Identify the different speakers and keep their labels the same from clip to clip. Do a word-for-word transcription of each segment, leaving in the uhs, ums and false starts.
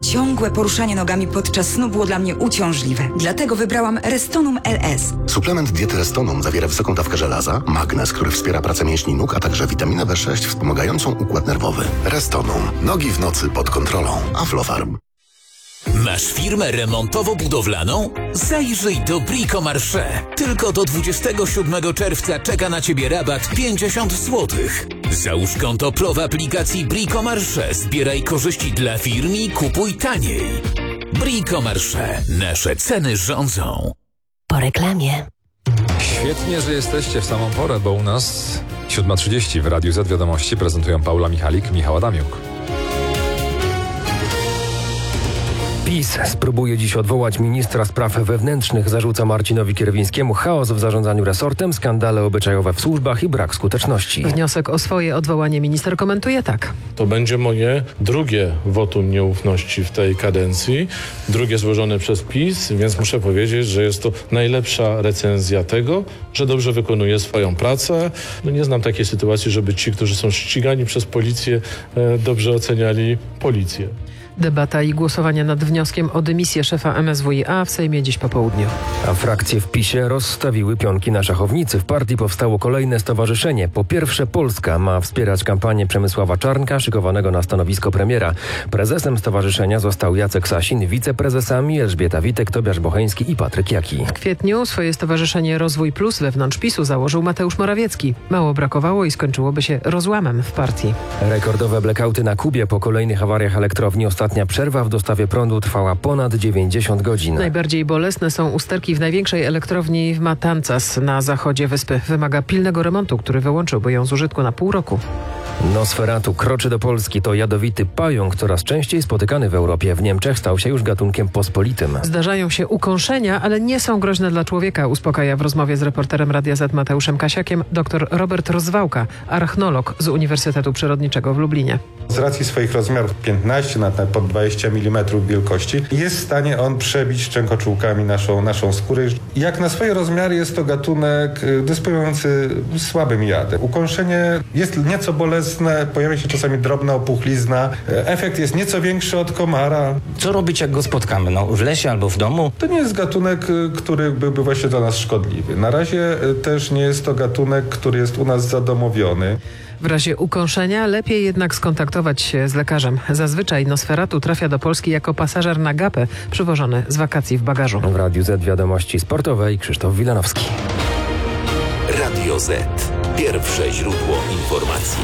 Speaker 1: Ciągłe poruszanie nogami podczas snu było dla mnie uciążliwe. Dlatego wybrałam Restonum L S.
Speaker 2: Suplement diety Restonum zawiera wysoką dawkę żelaza, magnez, który wspiera pracę mięśni nóg, a także witaminę B sześć wspomagającą układ nerwowy. Restonum. Nogi w nocy pod kontrolą. Aflofarm.
Speaker 3: Masz firmę remontowo-budowlaną? Zajrzyj do Brico Marché. Tylko do dwudziestego siódmego czerwca czeka na Ciebie rabat pięćdziesiąt złotych. Załóż konto Pro w aplikacji Brico Marché. Zbieraj korzyści dla firm i kupuj taniej. Brico Marché. Nasze ceny rządzą.
Speaker 4: Po reklamie.
Speaker 5: Świetnie, że jesteście w samą porę, bo u nas siódma trzydzieści w Radiu Z Wiadomości prezentują Paula Michalik, Michał Adamiuk.
Speaker 6: PiS spróbuje dziś odwołać ministra spraw wewnętrznych. Zarzuca Marcinowi Kierwińskiemu chaos w zarządzaniu resortem, skandale obyczajowe w służbach i brak skuteczności.
Speaker 7: Wniosek o swoje odwołanie minister komentuje tak.
Speaker 8: To będzie moje drugie wotum nieufności w tej kadencji, drugie złożone przez PiS, więc muszę powiedzieć, że jest to najlepsza recenzja tego, że dobrze wykonuje swoją pracę. No nie znam takiej sytuacji, żeby ci, którzy są ścigani przez policję, dobrze oceniali policję.
Speaker 7: Debata i głosowanie nad wnioskiem o dymisję szefa M S W i A w Sejmie dziś po południu.
Speaker 6: A frakcje w PiSie rozstawiły pionki na szachownicy. W partii powstało kolejne stowarzyszenie. Po pierwsze Polska ma wspierać kampanię Przemysława Czarnka, szykowanego na stanowisko premiera. Prezesem stowarzyszenia został Jacek Sasin, wiceprezesami Elżbieta Witek, Tobiasz Bocheński i Patryk Jaki.
Speaker 7: W kwietniu swoje stowarzyszenie Rozwój Plus wewnątrz PiSu założył Mateusz Morawiecki. Mało brakowało i skończyłoby się rozłamem w partii.
Speaker 6: Rekordowe blackouty na Kubie po kolejnych awariach elektrowni. Ostatnia przerwa w dostawie prądu trwała ponad dziewięćdziesiąt godzin.
Speaker 7: Najbardziej bolesne są usterki w największej elektrowni w Matanzas na zachodzie wyspy. Wymaga pilnego remontu, który wyłączyłby ją z użytku na pół roku.
Speaker 6: Nosferatu kroczy do Polski. To jadowity pająk, coraz częściej spotykany w Europie. W Niemczech stał się już gatunkiem pospolitym.
Speaker 7: Zdarzają się ukąszenia, ale nie są groźne dla człowieka, uspokaja w rozmowie z reporterem Radia Z Mateuszem Kasiakiem dr Robert Rozwałka, arachnolog z Uniwersytetu Przyrodniczego w Lublinie.
Speaker 9: Z racji swoich rozmiarów piętnaście na pod dwadzieścia milimetrów wielkości jest w stanie on przebić szczękoczułkami naszą, naszą skórę. Jak na swoje rozmiary jest to gatunek dysponujący słabym jadem. Ukąszenie jest nieco bolesne, pojawia się czasami drobna opuchlizna. Efekt jest nieco większy od komara.
Speaker 10: Co robić, jak go spotkamy? No, w lesie albo w domu?
Speaker 9: To nie jest gatunek, który byłby właśnie dla nas szkodliwy. Na razie też nie jest to gatunek, który jest u nas zadomowiony.
Speaker 7: W razie ukąszenia lepiej jednak skontaktować się z lekarzem. Zazwyczaj Nosferatu trafia do Polski jako pasażer na gapę, przywożony z wakacji w bagażu.
Speaker 6: W Radiu Z Wiadomości Sportowej Krzysztof Wilanowski.
Speaker 3: Radio Z. Pierwsze źródło informacji.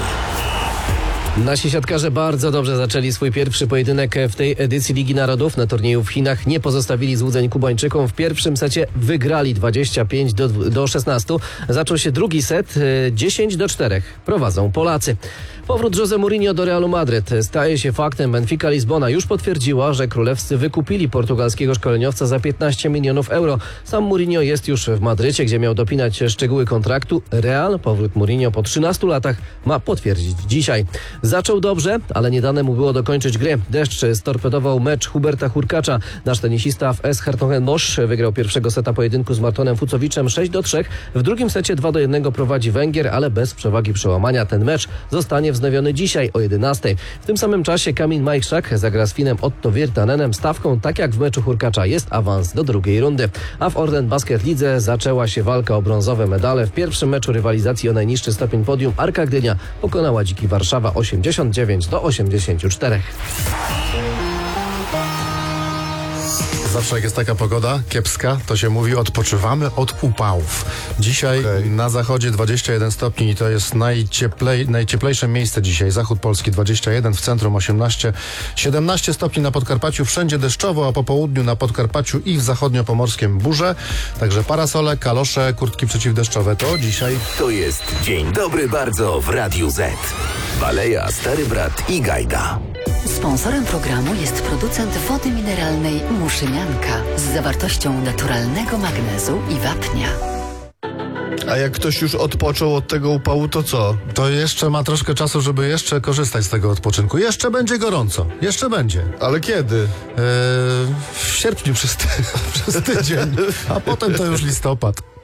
Speaker 11: Nasi siatkarze bardzo dobrze zaczęli swój pierwszy pojedynek w tej edycji Ligi Narodów. Na turnieju w Chinach nie pozostawili złudzeń Kubańczykom. W pierwszym secie wygrali dwadzieścia pięć do szesnastu. Zaczął się drugi set, dziesięć do czterech. Prowadzą Polacy. Powrót Jose Mourinho do Realu Madryt staje się faktem. Benfica Lizbona już potwierdziła, że królewscy wykupili portugalskiego szkoleniowca za piętnaście milionów euro. Sam Mourinho jest już w Madrycie, gdzie miał dopinać szczegóły kontraktu. Real powrót Mourinho po trzynastu latach ma potwierdzić dzisiaj. Zaczął dobrze, ale nie dane mu było dokończyć gry. Deszcz storpedował mecz Huberta Hurkacza. Nasz tenisista w S. Hertogenbosch wygrał pierwszego seta pojedynku z Martonem Fucowiczem sześć do trzech. W drugim secie dwa do jednego prowadzi Węgier, ale bez przewagi przełamania. Ten mecz zostanie wznowiony dzisiaj o jedenastej. W tym samym czasie Kamil Majchrzak zagra z Finem Otto Virtanenem. Stawką, tak jak w meczu Hurkacza, jest awans do drugiej rundy. A w Orlen Basket Lidze zaczęła się walka o brązowe medale. W pierwszym meczu rywalizacji o najniższy stopień podium Arka Gdynia pokonała Dziki Warszawa osiemdziesiąt dziewięć do osiemdziesięciu czterech.
Speaker 12: Zawsze jak jest taka pogoda kiepska, to się mówi odpoczywamy od upałów. Dzisiaj okay. Na zachodzie dwadzieścia jeden stopni i to jest najcieplej, najcieplejsze miejsce dzisiaj. Zachód Polski dwadzieścia jeden, w centrum osiemnaście, siedemnaście stopni na Podkarpaciu, wszędzie deszczowo, a po południu na Podkarpaciu i w zachodniopomorskim burze. Także parasole, kalosze, kurtki przeciwdeszczowe to dzisiaj.
Speaker 3: To jest Dzień Dobry Bardzo w Radiu Z. Baleja, Stary Brat i Gajda.
Speaker 4: Sponsorem programu jest producent wody mineralnej Muszynianka z zawartością naturalnego magnezu i wapnia.
Speaker 12: A jak ktoś już odpoczął od tego upału, to co? To jeszcze ma troszkę czasu, żeby jeszcze korzystać z tego odpoczynku. Jeszcze będzie gorąco. Jeszcze będzie. Ale kiedy? Eee, w sierpniu przez, ty- przez tydzień. A potem to już listopad.